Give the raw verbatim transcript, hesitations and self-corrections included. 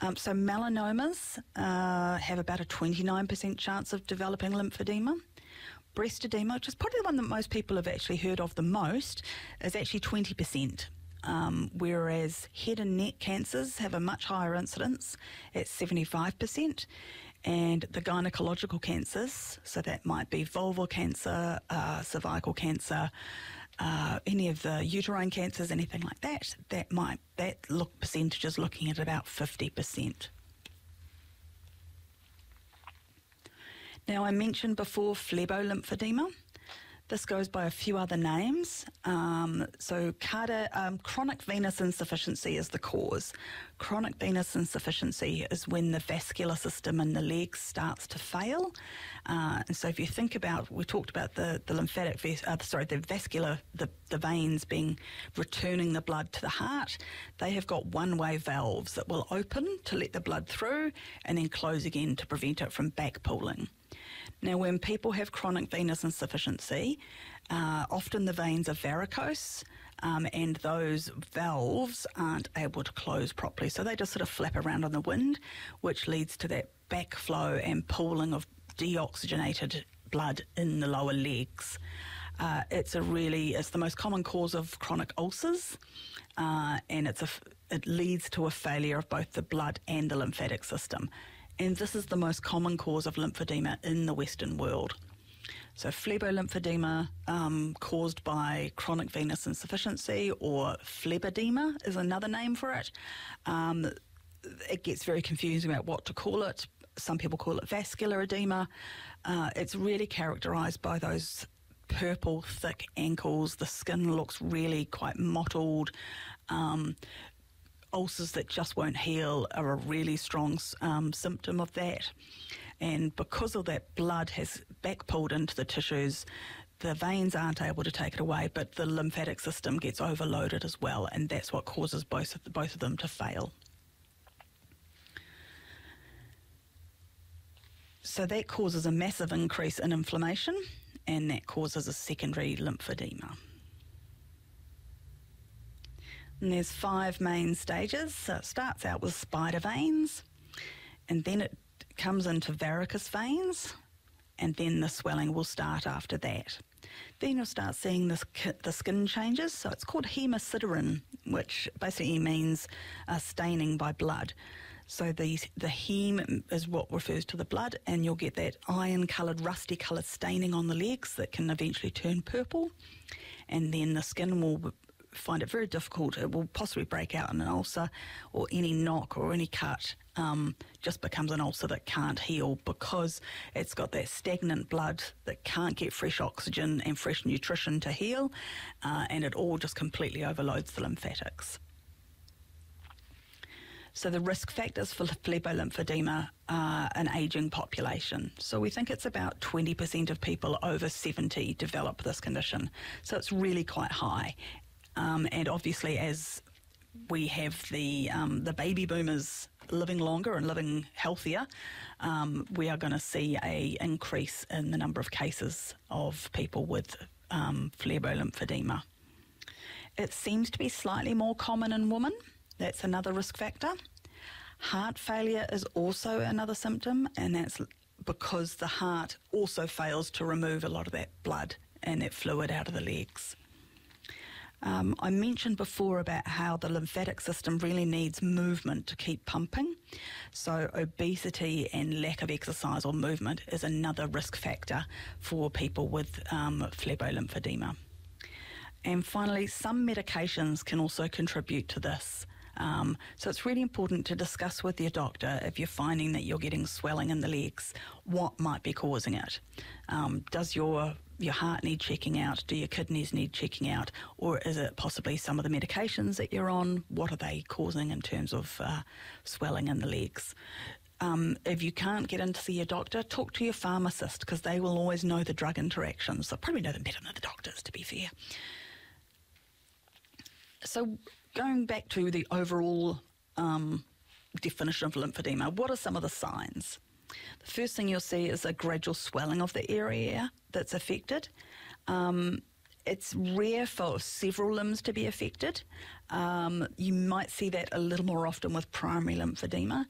Um, so melanomas uh, have about a twenty-nine percent chance of developing lymphedema. Breast edema, which is probably the one that most people have actually heard of the most, is actually twenty percent. Um, whereas head and neck cancers have a much higher incidence at seventy-five percent. And the gynecological cancers, so that might be vulval cancer, uh, cervical cancer, uh, any of the uterine cancers, anything like that, that might, that look percentage is looking at about fifty percent. Now, I mentioned before phlebolymphedema. This goes by a few other names. Um, so cardi- um, chronic venous insufficiency is the cause. Chronic venous insufficiency is when the vascular system in the legs starts to fail. Uh, and so if you think about, we talked about the, the lymphatic, ves- uh, sorry, the vascular, the, the veins being returning the blood to the heart, they have got one-way valves that will open to let the blood through and then close again to prevent it from back pooling. Now, when people have chronic venous insufficiency, uh, often the veins are varicose um, and those valves aren't able to close properly. So they just sort of flap around on the wind, which leads to that backflow and pooling of deoxygenated blood in the lower legs. Uh, it's a really, it's the most common cause of chronic ulcers, uh, and it's a, it leads to a failure of both the blood and the lymphatic system. And this is the most common cause of lymphedema in the Western world. So phlebolymphedema um, caused by chronic venous insufficiency, or phlebedema is another name for it. Um, it gets very confusing about what to call it. Some people call it vascular edema. Uh, it's really characterised by those purple, thick ankles. The skin looks really quite mottled. Um, ulcers that just won't heal are a really strong um, symptom of that. And because of that, blood has backpulled into the tissues. The veins aren't able to take it away, but the lymphatic system gets overloaded as well, and that's what causes both of, the, both of them to fail. So that causes a massive increase in inflammation, and that causes a secondary lymphedema. And there's five main stages. So it starts out with spider veins, and then it comes into varicose veins, and then the swelling will start after that. Then you'll start seeing this, the skin changes. So it's called hemosiderin, which basically means uh, staining by blood. So the, the heme is what refers to the blood, and you'll get that iron-coloured, rusty-coloured staining on the legs that can eventually turn purple, and then the skin will find it very difficult. It will possibly break out in an ulcer, or any knock or any cut um, just becomes an ulcer that can't heal because it's got that stagnant blood that can't get fresh oxygen and fresh nutrition to heal, uh, and it all just completely overloads the lymphatics. So the risk factors for phlebolymphedema are an ageing population. So we think it's about twenty percent of people over seventy develop this condition. So it's really quite high. Um, and obviously, as we have the um, the baby boomers living longer and living healthier, um, we are going to see a increase in the number of cases of people with um, phlebolymphedema. It seems to be slightly more common in women. That's another risk factor. Heart failure is also another symptom, and that's because the heart also fails to remove a lot of that blood and that fluid out of the legs. Um, I mentioned before about how the lymphatic system really needs movement to keep pumping. So obesity and lack of exercise or movement is another risk factor for people with um, phlebolymphedema. And finally, some medications can also contribute to this. Um, so it's really important to discuss with your doctor if you're finding that you're getting swelling in the legs, what might be causing it. Um, does your your heart need checking out? Do your kidneys need checking out? Or is it possibly some of the medications that you're on? What are they causing in terms of uh, swelling in the legs? Um, if you can't get in to see your doctor, talk to your pharmacist, because they will always know the drug interactions. They'll probably know them better than the doctors, to be fair. So going back to the overall um, definition of lymphedema, what are some of the signs? The first thing you'll see is a gradual swelling of the area that's affected. Um, it's rare for several limbs to be affected. Um, you might see that a little more often with primary lymphedema.